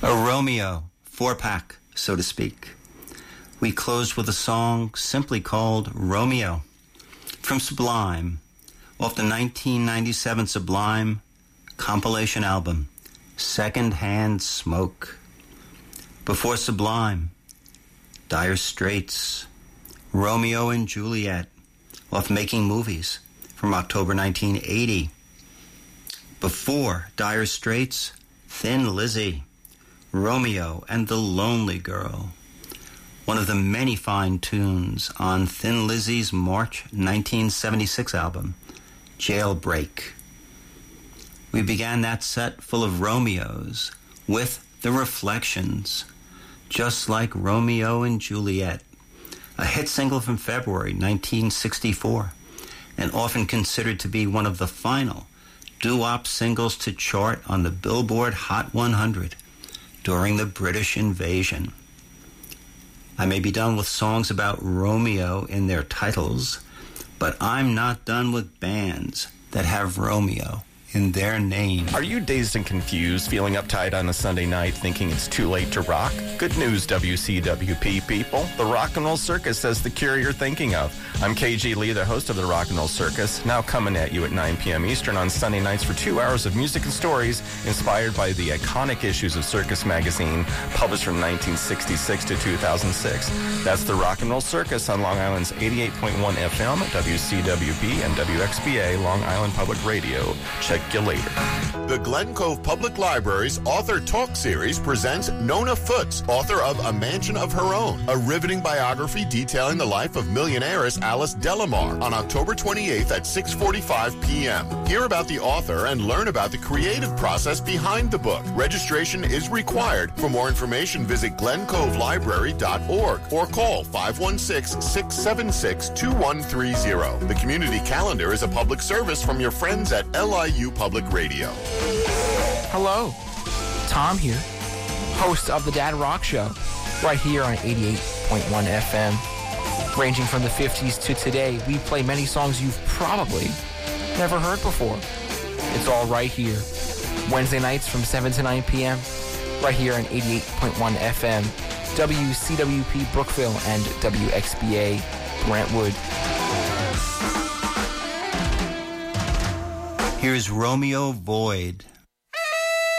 A Romeo, four-pack, so to speak. We closed with a song simply called Romeo from Sublime, off the 1997 Sublime compilation album, Secondhand Smoke. Before Sublime, Dire Straits, Romeo and Juliet, off Making Movies from October 1980. Before Dire Straits, Thin Lizzy, Romeo and the Lonely Girl, one of the many fine tunes on Thin Lizzy's March 1976 album, Jailbreak. We began that set full of Romeos with The Reflections, Just Like Romeo and Juliet, a hit single from February 1964, and often considered to be one of the final doo-wop singles to chart on the Billboard Hot 100 during the British invasion. I may be done with songs about Romeo in their titles, but I'm not done with bands that have Romeo in their name. Are you dazed and confused, feeling uptight on a Sunday night, thinking it's too late to rock? Good news, WCWP people. The Rock and Roll Circus has the cure you're thinking of. I'm KG Lee, the host of the Rock and Roll Circus, now coming at you at 9 p.m. Eastern on Sunday nights for 2 hours of music and stories inspired by the iconic issues of Circus magazine, published from 1966 to 2006. That's the Rock and Roll Circus on Long Island's 88.1 FM, WCWP, and WXBA, Long Island Public Radio. Check you later. The Glen Cove Public Library's Author Talk Series presents Nona Foots, author of A Mansion of Her Own, a riveting biography detailing the life of millionairess Alice Delamar, on October 28th at 6:45 p.m. Hear about the author and learn about the creative process behind the book. Registration is required. For more information, visit glencovelibrary.org or call 516-676-2130. The community calendar is a public service from your friends at LIU Public Radio. Hello, Tom here, host of the Dad Rock Show, right here on 88.1 FM. Ranging from the 50s to today, we play many songs you've probably never heard before. It's all right here. Wednesday nights from 7 to 9 p.m., right here on 88.1 FM, WCWP Brookville and WXBA Brentwood. Here's Romeo Void.